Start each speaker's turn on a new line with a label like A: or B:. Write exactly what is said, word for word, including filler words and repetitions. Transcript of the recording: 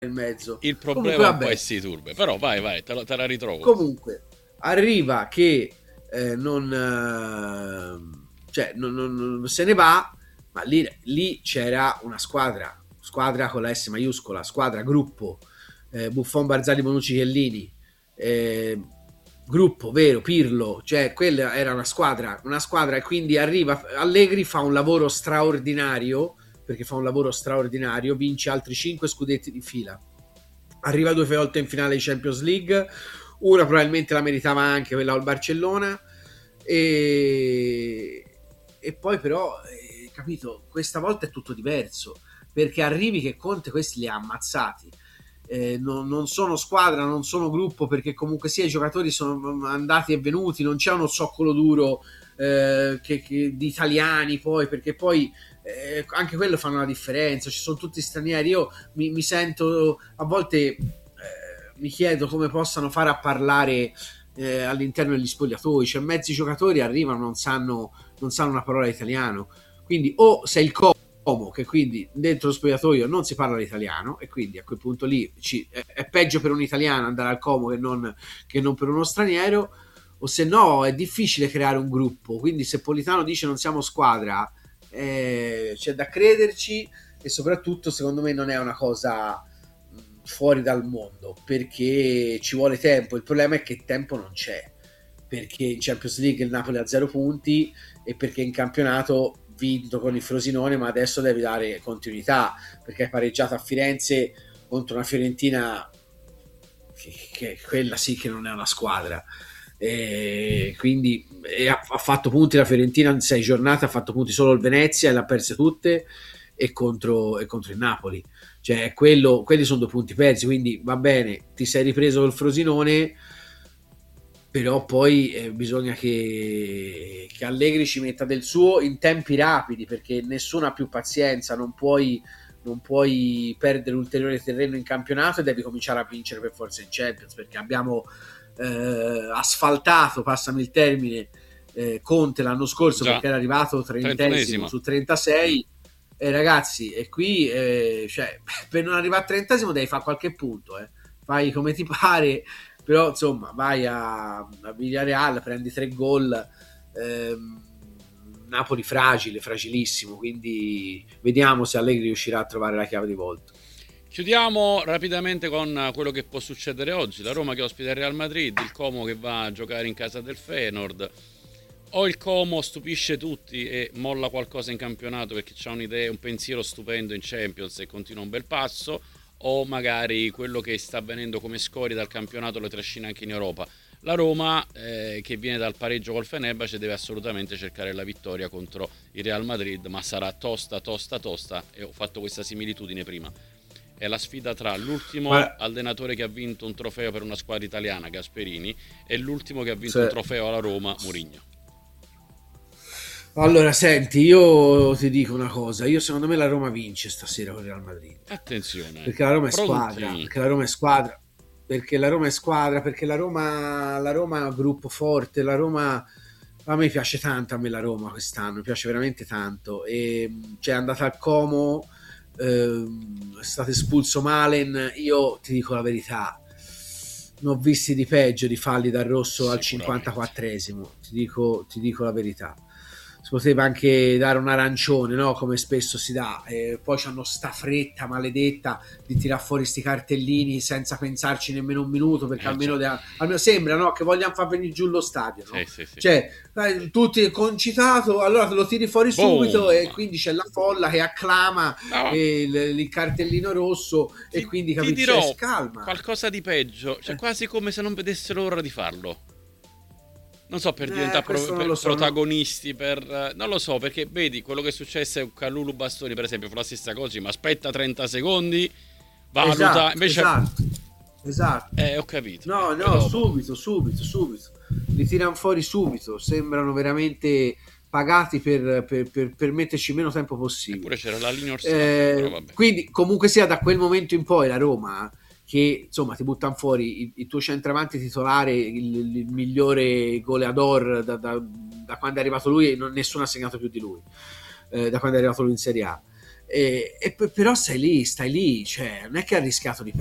A: in mezzo.
B: Il
A: Comunque
B: problema è un po'
A: vabbè,
B: è turbe, però vai, vai, te la, te la ritrovo.
A: comunque arriva che eh, non, eh, cioè, non, non- non se ne va, ma lì, lì c'era una squadra, squadra con la S maiuscola, squadra, gruppo, eh, Buffon, Barzali, Bonucci, Chiellini, eh, gruppo vero, Pirlo, cioè quella era una squadra, una squadra e quindi arriva Allegri, fa un lavoro straordinario, perché fa un lavoro straordinario, vince altri cinque scudetti di fila, arriva due volte in finale di Champions League, una probabilmente la meritava anche quella al Barcellona, e, e poi però eh, capito, questa volta è tutto diverso, perché arrivi che Conte questi li ha ammazzati. Eh, non, non sono squadra, non sono gruppo, perché comunque sia i giocatori sono andati e venuti, non c'è uno zoccolo duro eh, che, che, di italiani, poi perché poi eh, anche quello fanno la differenza, ci sono tutti stranieri. Io mi, mi sento a volte eh, mi chiedo come possano fare a parlare eh, all'interno degli spogliatoi, cioè mezzi giocatori arrivano, non sanno, non sanno una parola italiano, quindi o sei il Como, che quindi dentro lo spogliatoio non si parla l'italiano, e quindi a quel punto lì ci, è, è peggio per un italiano andare al Como che non, che non per uno straniero, o se no è difficile creare un gruppo. Quindi se Politano dice non siamo squadra, eh, c'è da crederci, e soprattutto secondo me non è una cosa mh, fuori dal mondo, perché ci vuole tempo. Il problema è che tempo non c'è, perché in Champions League il Napoli ha zero punti, e perché in campionato vinto con il Frosinone, ma adesso devi dare continuità, perché hai pareggiato a Firenze contro una Fiorentina che, che quella sì che non è una squadra, e quindi e ha, ha fatto punti la Fiorentina in sei giornate, ha fatto punti solo il Venezia e l'ha perse tutte, e contro, e contro il Napoli, cioè quello, quelli sono due punti persi, quindi va bene, ti sei ripreso col Frosinone, però poi eh, bisogna che, che Allegri ci metta del suo in tempi rapidi, perché nessuno ha più pazienza, non puoi, non puoi perdere ulteriore terreno in campionato e devi cominciare a vincere per forza in Champions, perché abbiamo eh, asfaltato, passami il termine, eh, Conte l'anno scorso,
B: Già,
A: perché era arrivato trentesimo
B: trentunesimo.
A: su trentasei, e ragazzi, e qui eh, cioè, per non arrivare a trentesimo devi fare qualche punto, eh. Fai come ti pare, però insomma vai a, a Villarreal, prendi tre gol, ehm, Napoli fragile, fragilissimo, quindi vediamo se Allegri riuscirà a trovare la chiave di volta.
B: Chiudiamo rapidamente con quello che può succedere oggi. La Roma che ospita il Real Madrid, il Como che va a giocare in casa del Feyenoord. O il Como stupisce tutti e molla qualcosa in campionato perché c'ha un'idea, un pensiero stupendo in Champions e continua un bel passo, o magari quello che sta avvenendo come scorie dal campionato lo trascina anche in Europa. La Roma, eh, che viene dal pareggio col Fenerbahce, deve assolutamente cercare la vittoria contro il Real Madrid, ma sarà tosta, tosta, tosta, e ho fatto questa similitudine prima. È la sfida tra l'ultimo
A: Ma,
B: allenatore che ha vinto un trofeo per una squadra italiana, Gasperini, e l'ultimo che ha vinto un
A: se,
B: trofeo alla Roma, Mourinho.
A: allora, senti, io ti dico una cosa, io secondo me la Roma vince stasera con il Real Madrid,
B: Attenzione,
A: perché la Roma è squadra,
B: pronti?
A: perché la Roma è squadra, perché la Roma è squadra, perché la Roma, la Roma è un gruppo forte, la Roma, a me piace tanto, a me la Roma quest'anno, mi piace veramente tanto, e cioè è andata al Como, ehm, è stato espulso Malen, io ti dico la verità, ne ho visti di peggio di falli dal rosso al
B: Sicuramente.
A: cinquantaquattresimo, ti dico, ti dico la verità. Si poteva anche dare un arancione, no? Come spesso si dà, e poi c'hanno sta fretta maledetta di tirar fuori sti cartellini senza pensarci nemmeno un minuto, perché
B: Eh già.
A: almeno, de- almeno sembra, no? Che vogliano far venire giù lo stadio,
B: Sì,
A: no?
B: sì, sì.
A: Cioè, dai, tutti concitato, allora te lo tiri fuori subito,
B: Boom!
A: e quindi c'è la folla che acclama
B: No,
A: eh, il, il cartellino rosso, e
B: ti,
A: quindi
B: ti
A: capisci, cioè,
B: dirò
A: si calma.
B: qualcosa di peggio. Cioè,
A: Eh,
B: quasi come se non vedessero l'ora di farlo. Non so, per
A: eh,
B: diventare pro-
A: questo non
B: per
A: lo so, no?
B: protagonisti, per... eh, non lo so, perché vedi, quello che è successo con Calulu Bastoni, per esempio, fu la stessa cosa, ma aspetta trenta secondi, valuta...
A: Esatto,
B: Invece...
A: esatto, esatto.
B: Eh, ho capito. E
A: No,
B: poi
A: no,
B: dopo...
A: subito, subito, subito. Li tirano fuori subito. Sembrano veramente pagati per, per, per, per metterci meno tempo
B: Eppure
A: possibile.
B: c'era la linea Orsatti, però
A: Eh,
B: vabbè.
A: quindi, comunque sia, da quel momento in poi la Roma, che insomma ti buttano fuori il, il tuo centravanti titolare, il, il migliore goleador da, da, da quando è arrivato lui, e non, nessuno ha segnato più di lui, eh, da quando è arrivato lui in Serie A. e, e p- però stai lì, stai lì, cioè non è che ha rischiato di